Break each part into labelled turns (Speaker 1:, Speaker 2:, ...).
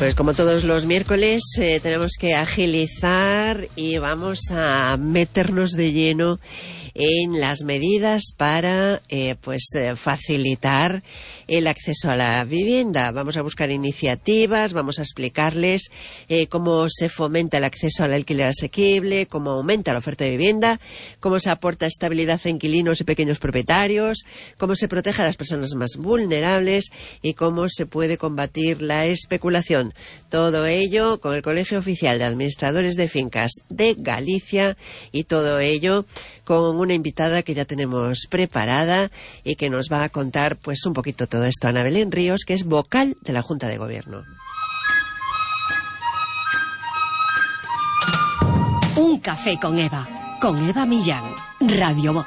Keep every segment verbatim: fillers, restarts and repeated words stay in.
Speaker 1: Pues como todos los miércoles eh, tenemos que agilizar y vamos a meternos de lleno en las medidas para eh, pues eh, facilitar el acceso a la vivienda. Vamos a buscar iniciativas, vamos a explicarles eh, cómo se fomenta el acceso al alquiler asequible, cómo aumenta la oferta de vivienda, cómo se aporta estabilidad a inquilinos y pequeños propietarios, cómo se protege a las personas más vulnerables y cómo se puede combatir la especulación. Todo ello con el Colegio Oficial de Administradores de Fincas de Galicia y todo ello con una invitada que ya tenemos preparada y que nos va a contar pues un poquito todo esto, Ana Belén Ríos, que es vocal de la Junta de Gobierno.
Speaker 2: Un café con Eva, con Eva Millán, Radio Voz.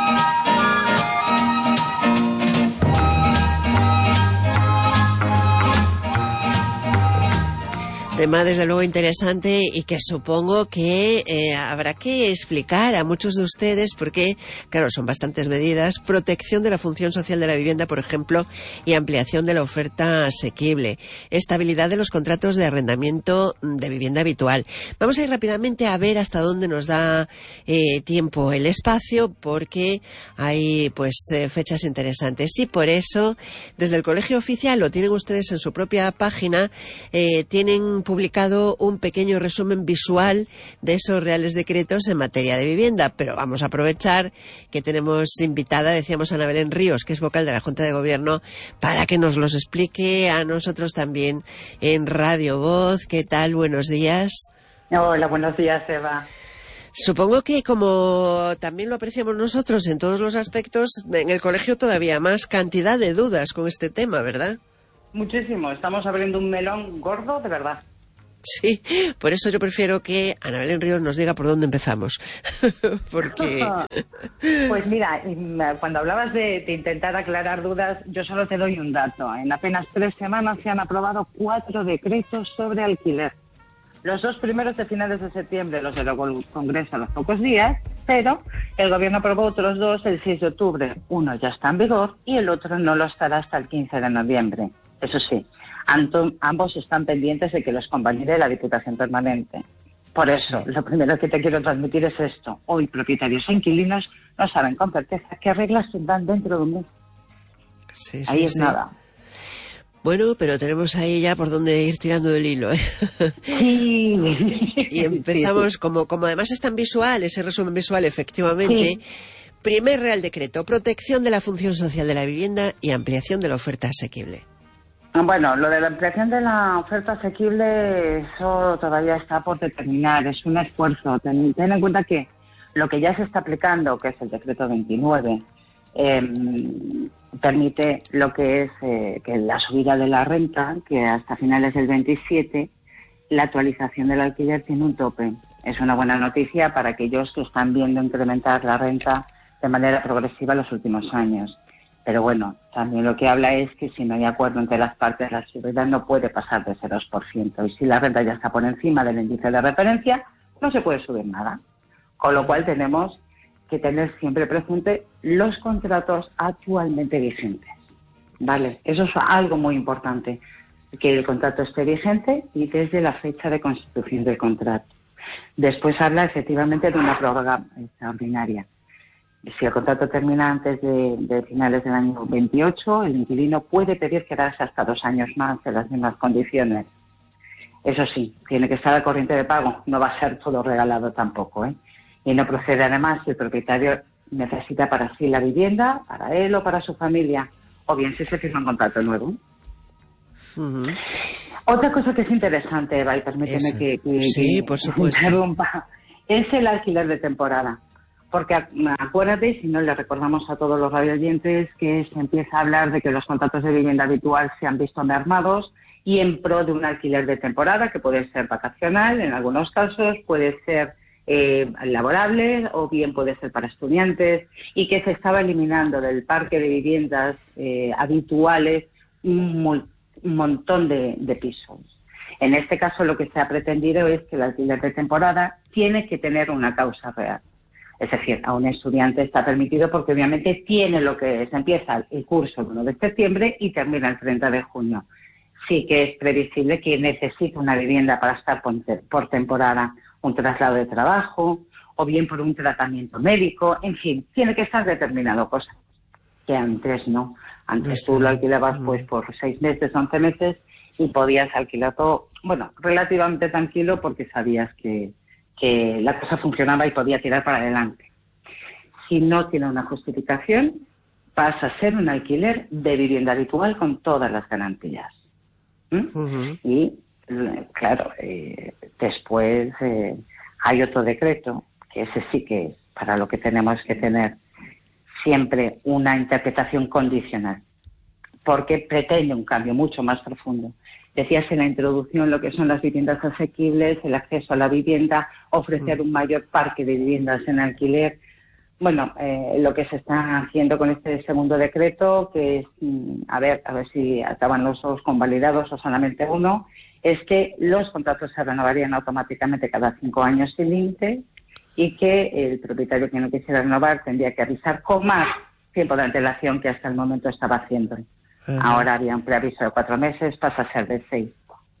Speaker 1: Tema desde luego interesante y que supongo que eh, habrá que explicar a muchos de ustedes porque, claro, son bastantes medidas. Protección de la función social de la vivienda, por ejemplo, y ampliación de la oferta asequible. Estabilidad de los contratos de arrendamiento de vivienda habitual. Vamos a ir rápidamente a ver hasta dónde nos da eh, tiempo el espacio porque hay pues eh, fechas interesantes. Y por eso, desde el Colegio Oficial, lo tienen ustedes en su propia página, eh, tienen publicado un pequeño resumen visual de esos reales decretos en materia de vivienda, pero vamos a aprovechar que tenemos invitada, decíamos, Ana Belén Ríos, que es vocal de la Junta de Gobierno, para que nos los explique a nosotros también en Radio Voz. ¿Qué tal? Buenos días.
Speaker 3: Hola, buenos días, Eva.
Speaker 1: Supongo que como también lo apreciamos nosotros en todos los aspectos, en el colegio todavía más cantidad de dudas con este tema, ¿verdad?
Speaker 3: Muchísimo, estamos abriendo un melón gordo, de verdad.
Speaker 1: Sí, por eso yo prefiero que Ana Belén Ríos nos diga por dónde empezamos. Porque...
Speaker 3: Pues mira, cuando hablabas de, de intentar aclarar dudas, yo solo te doy un dato. En apenas tres semanas se han aprobado cuatro decretos sobre alquiler. Los dos primeros de finales de septiembre los derogó el Congreso a los pocos días, pero el Gobierno aprobó otros dos el seis de octubre. Uno ya está en vigor y el otro no lo estará hasta el quince de noviembre. Eso sí, ambos están pendientes de que los convalide la Diputación Permanente. Por eso, lo primero que te quiero transmitir es esto. Hoy propietarios e inquilinos no saben con certeza qué reglas tendrán dentro de un mes.
Speaker 1: Sí, sí,
Speaker 3: Ahí es
Speaker 1: sí.
Speaker 3: nada.
Speaker 1: Bueno, pero tenemos ahí ya por dónde ir tirando del hilo, ¿eh?
Speaker 3: Sí.
Speaker 1: Y empezamos,
Speaker 3: sí, sí.
Speaker 1: como, como además es tan visual, ese resumen visual, efectivamente...
Speaker 3: Sí.
Speaker 1: Primer Real Decreto, protección de la función social de la vivienda y ampliación de la oferta asequible.
Speaker 3: Bueno, lo de la ampliación de la oferta asequible, eso todavía está por determinar, es un esfuerzo. Ten, ten en cuenta que lo que ya se está aplicando, que es el decreto veintinueve, eh, permite lo que es eh, que la subida de la renta, que hasta finales del veintisiete, la actualización del alquiler tiene un tope. Es una buena noticia para aquellos que están viendo incrementar la renta de manera progresiva en los últimos años. Pero bueno, también lo que habla es que si no hay acuerdo entre las partes, la subida no puede pasar de ese dos por ciento. Y si la renta ya está por encima del índice de referencia, no se puede subir nada. Con lo cual tenemos que tener siempre presente los contratos actualmente vigentes. ¿Vale? Eso es algo muy importante, que el contrato esté vigente y desde la fecha de constitución del contrato. Después habla efectivamente de una prórroga extraordinaria. Si el contrato termina antes de, de finales del año veintiocho, el inquilino puede pedir quedarse hasta dos años más en las mismas condiciones. Eso sí, tiene que estar al corriente de pago, no va a ser todo regalado tampoco, ¿eh? Y no procede además si el propietario necesita para sí la vivienda, para él o para su familia, o bien si se firma un contrato nuevo. Uh-huh. Otra cosa que es interesante, Eva, y permíteme
Speaker 1: Eso.
Speaker 3: que, que,
Speaker 1: sí,
Speaker 3: que
Speaker 1: por supuesto.
Speaker 3: interrumpa, es el alquiler de temporada. Porque acuérdate, y si no le recordamos a todos los radioyentes, que se empieza a hablar de que los contratos de vivienda habitual se han visto mermados y en pro de un alquiler de temporada, que puede ser vacacional, en algunos casos puede ser eh, laborable o bien puede ser para estudiantes, y que se estaba eliminando del parque de viviendas eh, habituales un, un montón de, de pisos. En este caso lo que se ha pretendido es que el alquiler de temporada tiene que tener una causa real. Es decir, a un estudiante está permitido porque obviamente tiene lo que es, empieza el curso el uno de septiembre y termina el treinta de junio. sí que es previsible que necesite una vivienda para estar por, por temporada, un traslado de trabajo, o bien por un tratamiento médico, en fin, tiene que estar determinado, cosa que antes no. Antes tú lo alquilabas pues por seis meses, once meses, y podías alquilar todo, bueno, relativamente tranquilo porque sabías que, que la cosa funcionaba y podía tirar para adelante. Si no tiene una justificación, pasa a ser un alquiler de vivienda habitual con todas las garantías. ¿Mm? Uh-huh. Y, claro, eh, después eh, hay otro decreto, que ese sí que es para lo que tenemos que tener siempre una interpretación condicional, porque pretende un cambio mucho más profundo. Decías en la introducción lo que son las viviendas asequibles, el acceso a la vivienda, ofrecer un mayor parque de viviendas en alquiler. Bueno, eh, lo que se está haciendo con este segundo decreto, que es, a ver, a ver si acaban los dos convalidados o solamente uno, es que los contratos se renovarían automáticamente cada cinco años sin límite y que el propietario que no quisiera renovar tendría que avisar con más tiempo de antelación que hasta el momento estaba haciendo. Uh-huh. Ahora había un preaviso de cuatro meses, pasa a ser de seis.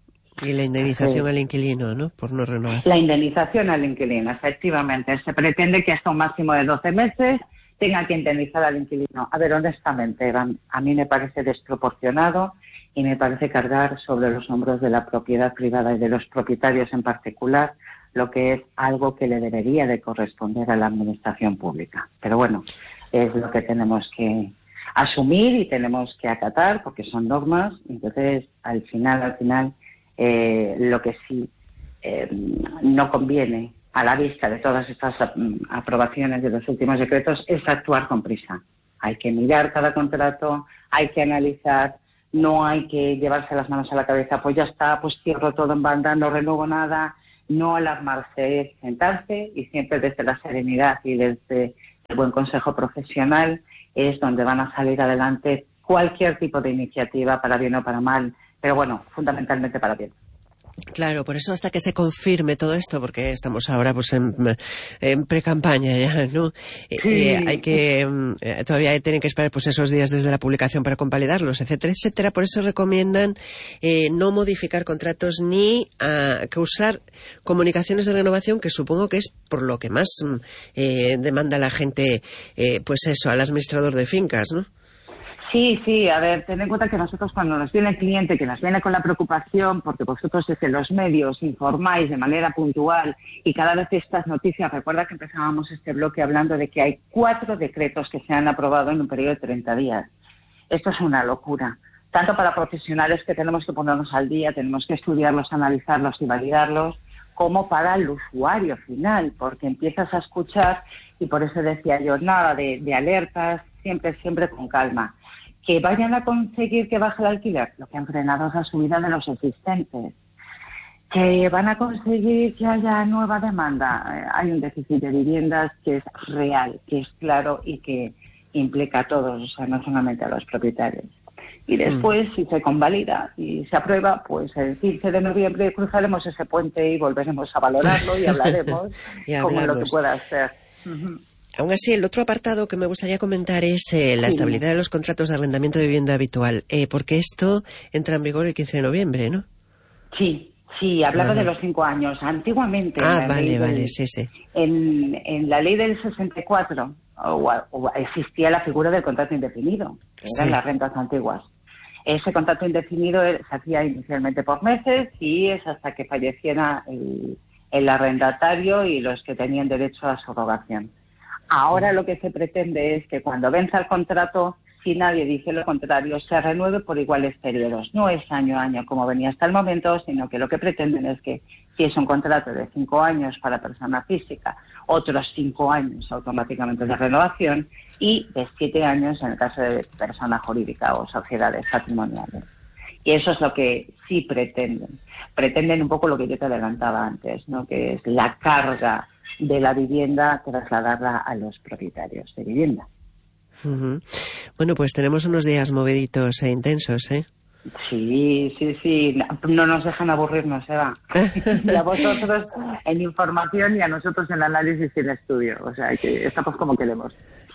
Speaker 1: Y la indemnización sí. al inquilino, ¿no? Por no renovar.
Speaker 3: La indemnización al inquilino, efectivamente. Se pretende que hasta un máximo de doce meses tenga que indemnizar al inquilino. A ver, honestamente, a mí me parece desproporcionado y me parece cargar sobre los hombros de la propiedad privada y de los propietarios en particular, lo que es algo que le debería de corresponder a la administración pública. Pero bueno, es lo que tenemos que asumir y tenemos que acatar porque son normas. Entonces, al final, al final, eh, lo que sí eh, no conviene a la vista de todas estas aprobaciones de los últimos decretos es actuar con prisa. Hay que mirar cada contrato, hay que analizar, no hay que llevarse las manos a la cabeza, pues ya está, pues cierro todo en banda, no renuevo nada. No alarmarse, es sentarse y siempre desde la serenidad y desde el buen consejo profesional es donde van a salir adelante cualquier tipo de iniciativa, para bien o para mal, pero bueno, fundamentalmente para bien.
Speaker 1: Claro, por eso hasta que se confirme todo esto, porque estamos ahora pues en, en pre-campaña ya, ¿no? Sí. Eh, hay que, eh, todavía tienen que esperar pues esos días desde la publicación para convalidarlos, etcétera, etcétera. Por eso recomiendan eh, no modificar contratos ni a, causar comunicaciones de renovación, que supongo que es por lo que más eh, demanda la gente, eh, pues eso, al administrador de fincas, ¿no?
Speaker 3: Sí, sí, a ver, ten en cuenta que nosotros cuando nos viene el cliente, que nos viene con la preocupación, porque vosotros desde los medios informáis de manera puntual y cada vez estas noticias, recuerda que empezábamos este bloque hablando de que hay cuatro decretos que se han aprobado en un periodo de treinta días. Esto es una locura, tanto para profesionales que tenemos que ponernos al día, tenemos que estudiarlos, analizarlos y validarlos, como para el usuario final, porque empiezas a escuchar, y por eso decía yo, nada de, de alertas, siempre, siempre con calma. Que vayan a conseguir que baje el alquiler, lo que han frenado es la subida de los existentes. Que van a conseguir que haya nueva demanda. Eh, hay un déficit de viviendas que es real, que es claro y que implica a todos, o sea, no solamente a los propietarios. Y después, mm. si se convalida y se aprueba, pues el quince de noviembre cruzaremos ese puente y volveremos a valorarlo y hablaremos como lo que pueda ser. Uh-huh.
Speaker 1: Aún así, el otro apartado que me gustaría comentar es eh, la sí. estabilidad de los contratos de arrendamiento de vivienda habitual, eh, porque esto entra en vigor el quince de noviembre, ¿no?
Speaker 3: Sí, sí, hablaba Ajá. de los cinco años. Antiguamente,
Speaker 1: ah,
Speaker 3: en la
Speaker 1: vale,
Speaker 3: ley
Speaker 1: vale,
Speaker 3: del,
Speaker 1: sí, sí.
Speaker 3: En, en la ley del sesenta y cuatro o, o existía la figura del contrato indefinido, que eran sí. las rentas antiguas. Ese contrato indefinido se hacía inicialmente por meses y es hasta que falleciera el, el arrendatario y los que tenían derecho a subrogación. Ahora lo que se pretende es que cuando venza el contrato, si nadie dice lo contrario, se renueve por iguales periodos. No es año a año como venía hasta el momento, sino que lo que pretenden es que si es un contrato de cinco años para persona física, otros cinco años automáticamente de renovación y de siete años en el caso de persona jurídica o sociedades patrimoniales. Y eso es lo que sí pretenden. Pretenden un poco lo que yo te adelantaba antes, ¿no? Que es la carga de la vivienda, trasladarla a los propietarios de vivienda.
Speaker 1: Uh-huh. Bueno, pues tenemos unos días moviditos e intensos, ¿eh?
Speaker 3: Sí, sí, sí. No nos dejan aburrirnos, Eva. Y a vosotros en información y a nosotros en análisis y en estudio. O sea, que estamos como queremos.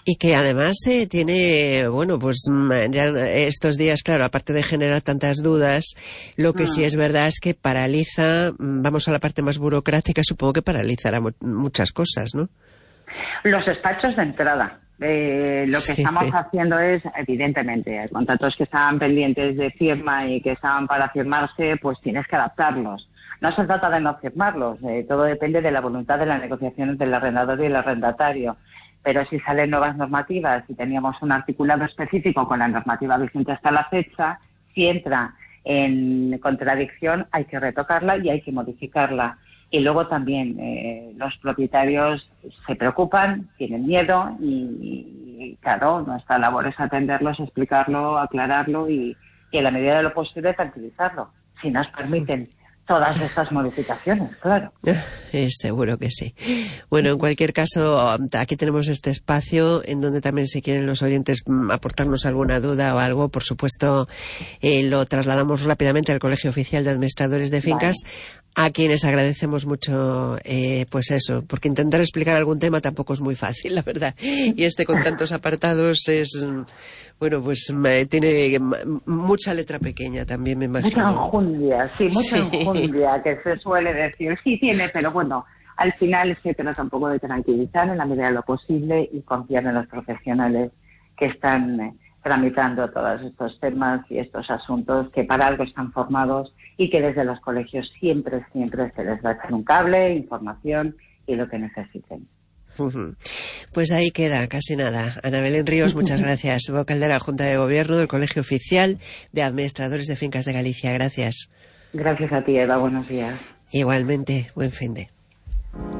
Speaker 1: Y que además eh, tiene, bueno, pues ya estos días, claro, aparte de generar tantas dudas, lo que mm. sí es verdad es que paraliza, vamos a la parte más burocrática, supongo que paralizará mu- muchas cosas, ¿no?
Speaker 3: Los despachos de entrada. Eh, lo que sí. estamos haciendo es, evidentemente, contratos que estaban pendientes de firma y que estaban para firmarse, pues tienes que adaptarlos. No se trata de no firmarlos, eh, todo depende de la voluntad de las negociaciones del arrendador y el arrendatario. Pero si salen nuevas normativas, si teníamos un articulado específico con la normativa vigente hasta la fecha, si entra en contradicción hay que retocarla y hay que modificarla. Y luego también eh, los propietarios se preocupan, tienen miedo y, y, claro, nuestra labor es atenderlos, explicarlo, aclararlo y, y en la medida de lo posible tranquilizarlo, si nos permiten todas estas modificaciones, claro.
Speaker 1: Eh, seguro que sí. Bueno, en cualquier caso, aquí tenemos este espacio en donde también si quieren los oyentes aportarnos alguna duda o algo, por supuesto, eh, lo trasladamos rápidamente al Colegio Oficial de Administradores de Fincas, vale. A quienes agradecemos mucho, eh, pues eso, porque intentar explicar algún tema tampoco es muy fácil, la verdad. Y este con tantos apartados es, bueno, pues me, tiene mucha letra pequeña también, me imagino.
Speaker 3: Mucha enjundia, sí, mucha sí. enjundia, que se suele decir. Sí tiene, pero bueno, al final se trata un poco de tranquilizar en la medida de lo posible y confiar en los profesionales que están eh, tramitando todos estos temas y estos asuntos, que para algo están formados y que desde los colegios siempre, siempre se les va a echar un cable, información y lo que necesiten.
Speaker 1: Pues ahí queda, casi nada. Ana Belén Ríos, muchas gracias. Vocal de la Junta de Gobierno del Colegio Oficial de Administradores de Fincas de Galicia. Gracias.
Speaker 3: Gracias a ti, Eva. Buenos días.
Speaker 1: Igualmente, buen fin de.